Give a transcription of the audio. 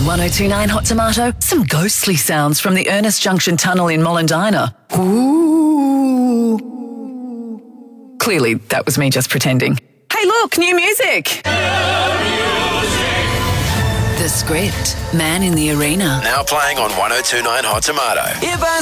1029 Hot Tomato, some ghostly sounds from the Ernest Junction Tunnel in Mollendina. Ooh. Clearly, that was me just pretending. Hey, look, new music. The Script, Man in the Arena. Now playing on 1029 Hot Tomato.